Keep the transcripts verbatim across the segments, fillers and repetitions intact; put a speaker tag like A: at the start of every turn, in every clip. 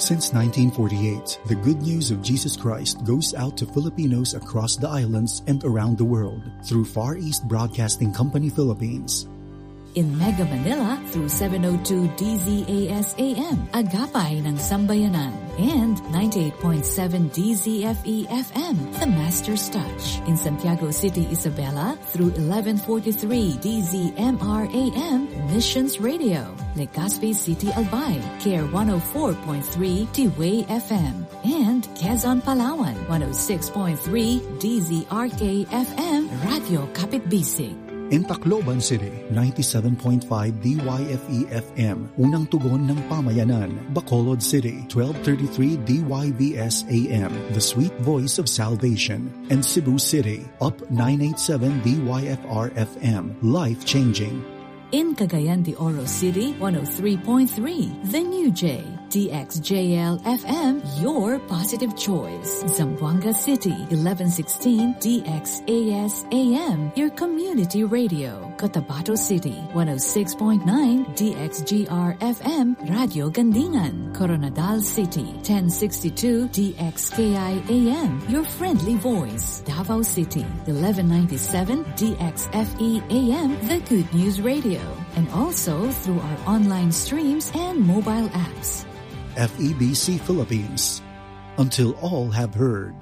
A: Since nineteen forty-eight, the good news of Jesus Christ goes out to Filipinos across the islands and around the world through Far East Broadcasting Company Philippines.
B: In Mega Manila through seven oh two D Z A S A M, Agapay ng Sambayanan, and ninety-eight point seven D Z F E F M, The Master's Touch. In Santiago City, Isabela through eleven forty-three D Z M R A M, Missions Radio. Legazpi City, Albay, Care one oh four point three T-Way F M, and Quezon, Palawan, one oh six point three D Z R K F M, Radio Kapitbisig.
A: In Tacloban City, ninety-seven point five D Y F E F M, Unang Tugon ng Pamayanan. Bacolod City, twelve thirty-three D Y V S A M, The Sweet Voice of Salvation. And Cebu City, Up nine eighty-seven D Y F R F M, Life Changing.
B: In Cagayan de Oro City, one oh three point three, The New J, D X J L F M, your positive choice. Zamboanga City, eleven sixteen D X A S A M, your community radio. Cotabato City, one oh six point nine D X G R F M, Radio Gandingan. Coronadal City, ten sixty-two D X K I A M, your friendly voice. Davao City, eleven ninety-seven D X F E A M, the Good News Radio. And also through our online streams and mobile apps.
A: F E B C Philippines. Until all have heard.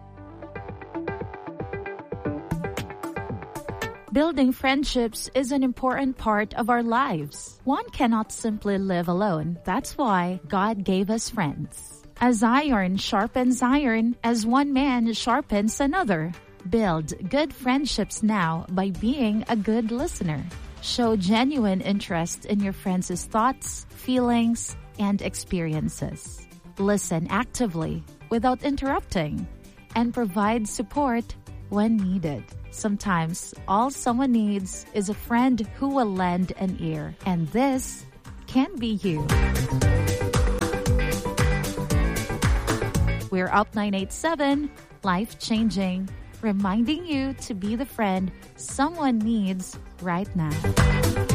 C: Building friendships is an important part of our lives. One cannot simply live alone. That's why God gave us friends. As iron sharpens iron, as one man sharpens another. Build good friendships now by being a good listener. Show genuine interest in your friends' thoughts, feelings, and experiences. Listen actively without interrupting and provide support when needed. Sometimes all someone needs is a friend who will lend an ear, and this can be you. We're Up nine eighty-seven, Life Changing, reminding you to be the friend someone needs right now.